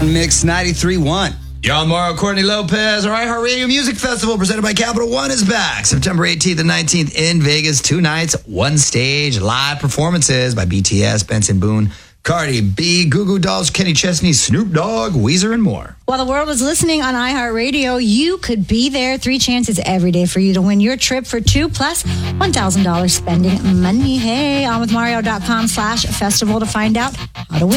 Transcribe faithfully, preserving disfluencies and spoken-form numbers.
Mix ninety-three point one. Y'all, Mario Courtney Lopez. Our iHeartRadio Music Festival presented by Capital One is back. September eighteenth and nineteenth in Vegas. Two nights, one stage, live performances by B T S, Benson Boone, Cardi B, Goo Goo Dolls, Kenny Chesney, Snoop Dogg, Weezer, and more. While the world is listening on iHeartRadio, you could be there. Three chances every day for you to win your trip for two plus one thousand dollars spending money. Hey, on with Mario dot com slash festival to find out how to win.